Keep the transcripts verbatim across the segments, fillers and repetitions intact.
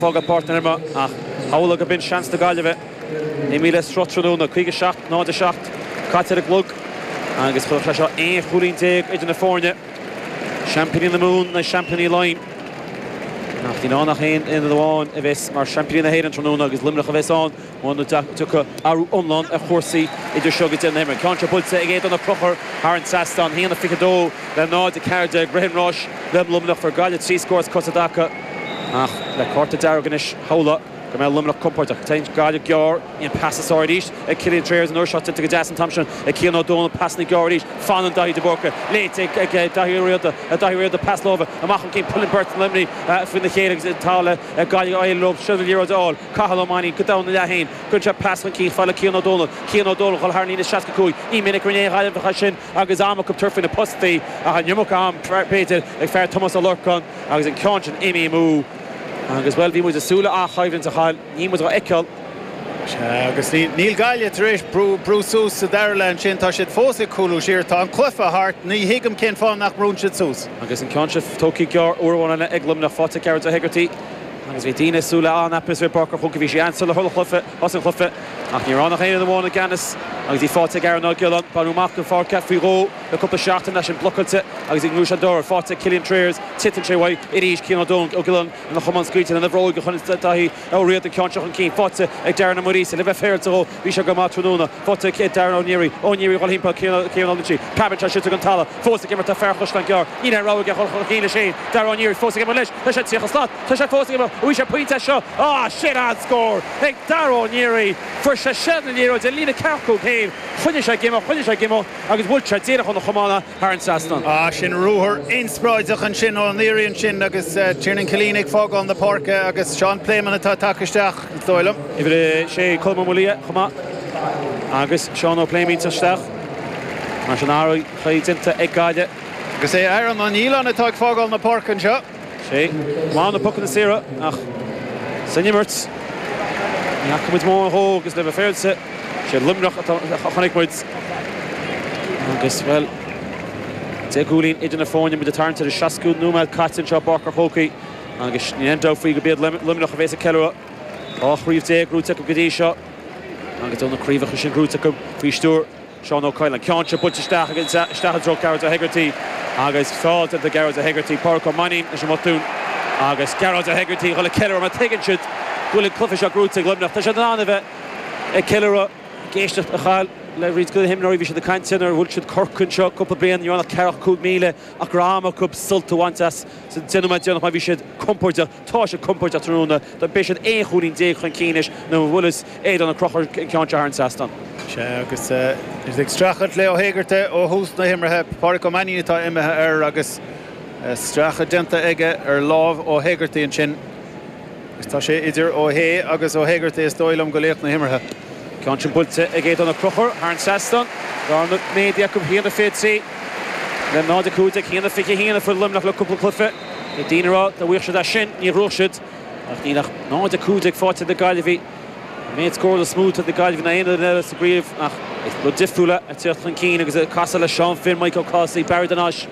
Fága partner ma ach haula go bin chance de galve Emile Strotrona chuige seach ná de seach caite a glug agus chu seo é chuúín te idir na fórne Champion in the moon na Champagne line nach die nach heen in de waan a bheits mar Champion na héan tróna agus limnach a bheits an mna tu aú omlan a chósaí idir seo in himmer Contra pulse a géad an a prochar haar an sastan híanana ficadó le ná de cairde Graham Ross le lumnach for gaile trí scores Cosadaca ach le corta darganis haula go me lumnach comport ach teint gaile gear in passes áiríis a Killian Traers an urshot into Jason Thompson a Cian O'Donnell passing gearíis fan an dahi de borca late a dahi riada a dahi riada pass lova a macham came pulling Burton Limney fin the chéiregs in tala a gaile oil lob shudder euro all Cathal O'Mani go down the lahain good job pass when Keith follow Cian O'Donnell Cian O'Donnell chol harni the shaska cui e minute grenade gaile bachashin agus amok up turf in the pusti a nyumok am painted like fair Thomas O'Lurcon agus in Conchon Amy Moo agus well bhí mu a súla a chaimhinn a chail ní mu a eiceil agus níl gaile éis brúsús sa Darlan sin tá siad fósa coolú siar tá an clufa hart ní hiigem cén fáin nach brún siad sús agus an Conchon tócaí gear uorhhainna eglum na fáta ceart a Hegarty agus bhí tíine súla an apis bhí Parker chun go bhí sé ansal le thola chlufa os an chlufa ach ní ránach éana bháinna ganas agus í fáta gar ná gilan banúach an fáca fí ró le cúpla seachtain leis an blocailte agus ag núis an dóir fáta Killian Traers titan sé bhaid iríos Cian O'Donnell ó gilan na chuman scríte na bhróig go chun dahi ó riad an Conchon an cín fáta ag Darren Maurice le bheith féir ó bhí se go má tróna fáta Darren O'Neary O'Neary gháil himpa Cian O'Donnell Cabbage siú an tala fósa gimar tá ferchos an gear ína ráig a chul chéile sé Darren O'Neary fósa gimar leis leis sé tíocha slát tá sé fósa gimar bhí sé pointe seo ah shit ad score ag Darren O'Neary for sé seven euro de lína carcó céim chuine sé gimar chuine sé gimar agus bhfuil sé déach an chomána haar an sastan ah sin rúthar inspráideach an sin ó O'Neary sin agus Tiernan Killeen ag fág an na parca agus Sean Playman atá takeisteach dóilm Ibre sé colma mulia chumá agus Sean O'Playman tasteach mar sin áraí chaidinte ag gaide agus é ar an ílan atá ag fág an na parca seo sé má na pucan na sira ach Sinnimmert Ja, kom het mooi hoog, is never failed se. She lumnach gaan ik moet. Agus wel. Te goelin in de phone met de turn to the Shasku Numal Katzen shot Barker Hockey. Agus ni endo free go be lumnach geweest kelo. Och brief te groet ek gedi shot. Agus dan de krieve geshin groet ek free stoor. Sean O'Kyle and Concha put to stach against stach drop Garrett Hegarty. Agus fault at the Garrett Hegarty Parker money as motun. Agus Garrett Hegarty gole killer ma taken shoot. Gwyl yn clyffish o grwt ag lymnach. Ta siad an anna fe e killer o geisht a chael le ryd gyda hym nor i fi siad y cantin ar wylsiad corcyn sio cwp o brean yw anna carach cwg mile a gram o cwb sylt o wantas sy'n dyn nhw'n dyn nhw'n fi siad comport a ta siad comport a trwna da be siad ein chwrin deg chwn cynish na wylus eid an a crochor ciant ar yn sastan Se agus is ag strachad le ó Hegarty ó hús na himmerthe Parc O'Mani atá imethe ar agus strachad denta aige ar lámh ó Hegarty an sin Tá sé idir ó hé agus ó Hegarty is dóilm go léach na himmerthe. Conchon bulte a géad an a crochor ar an sastan Garna média cwm híana féad sí le ná de cúta híana fiche híana fu lumnach le cwpl cluffe i dínará da bhuiir siad a sin ní rúisiid ach ní nach ná de cúta ag fáte de gailehí méid scór le smút a de gailehí na aine na sa gríomh ach is bud difriúla a tíocht an cín agus a casa le Sean Finn Michael Cossey Barry Danash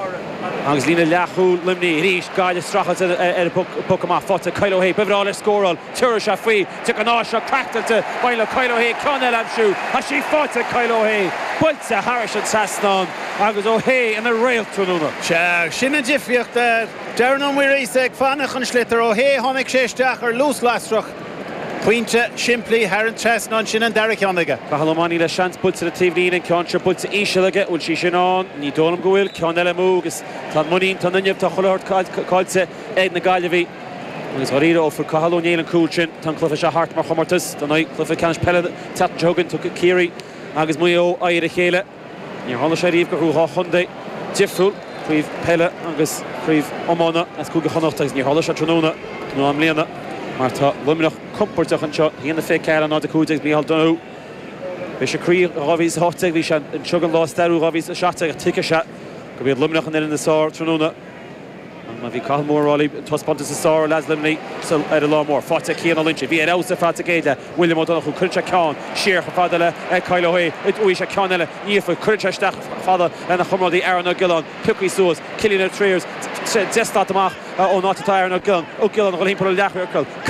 agus lína leachú limní ríis gaile strachas ar a puc amach fáta Kyle O'Hay befrál ar scóráil tuair se faoi tu an áis a cracktanta baile Kyle O'Hay ceanna am siú a sí fáta Kyle O'Hay builte Harris an sasnán agus O'Hay in a réal trúna Se sin an difriocht Darren O'Meara ag fannach an slitar O'Hay tháinig séisteach ar lús lastrach Puinte siimplí ar an trasnán sin an dara ceannaige. Cathal O'Mani le seans bulte na tíomhlín an Concha bulte ísealaige bhfuil sí sin an ní dólam go bhfuil cean eile mú agus tá muín tá nniuh tá choirt cáilte ag na gailehí agus áíre ó fu Cathal O'Neil an cúil sin tá clufa se hart mar chomartas tá clufa canis pelle tat jogan tu círi agus mu ó air a chéile ní hála sé riomh go rúá chundé difriúil príomh pelle agus príomh O'Mana as cúga chonacht agus ní hála se tróna nó am líana mar tá lumnach comportach an seo híana fé ceile ná de cúteag bí hal donú bhí sé crí rahís háteag bhí se an tugan lá starú rahís a seateag a tique se go bhíad lumnach an in na sár tróna ma bhí cail mórrálaí tospanta sa sár las limní ar a lámór fáte cían a linse bhí ar ása fáte céide William O'Donnell chu chuirte ceán siar go fada le ag Kyle O'Hay it uí se ceán eile níomh chuirte isteach fada lena chumrádaí ar an gilán tucaí suas Killian Traers sé destá amach ó ná tair nó giln ó giln go hímpur leachhircail.